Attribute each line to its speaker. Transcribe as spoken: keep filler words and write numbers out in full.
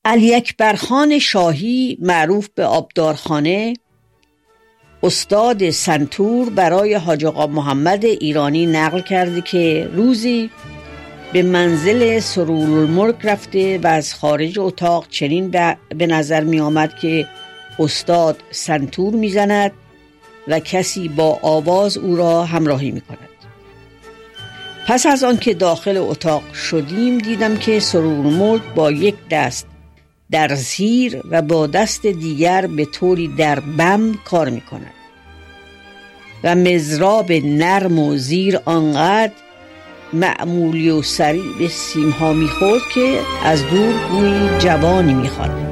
Speaker 1: علی اکبر خان شاهی معروف به آبدارخانه، استاد سنتور، برای حاج آقا محمد ایرانی نقل کرده که روزی به منزل سرورالملک رفته و از خارج اتاق چنین به نظر می آمد که استاد سنتور می زند و کسی با آواز او را همراهی می کند. پس از آن که داخل اتاق شدیم دیدم که سرورالملک با یک دست در زیر و با دست دیگر به طوری در بم کار می کند و مضراب نرم و زیر آنقدر معمولی و سریع به سیمها می خورد که از دور گویی جوانی می خواند.